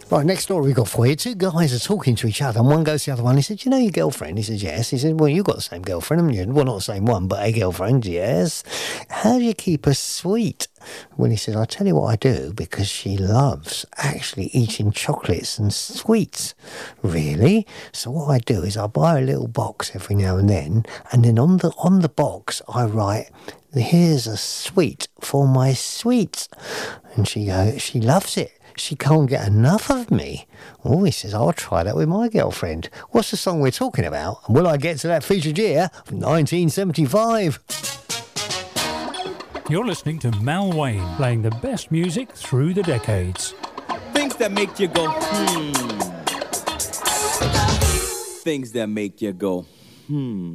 Right, next story we got for you. Two guys are talking to each other, and one goes to the other one. He said, "You know your girlfriend?" He says, "Yes." He said, "Well, you got the same girlfriend, haven't you?" "Well, not the same one, but a girlfriend." "Yes." "How do you keep her sweet?" Well, he says, "I'll tell you what I do, because she loves actually eating chocolates and sweets." "Really?" "So what I do is I buy her a little box every now and then on the box I write, 'Here's a sweet for my sweet.' And she loves it. She can't get enough of me." Oh, he says, "I'll try that with my girlfriend." What's the song we're talking about? And will I get to that featured year of 1975? You're listening to Mal Wayne, playing the best music through the decades. Things that make you go, Things that make you go,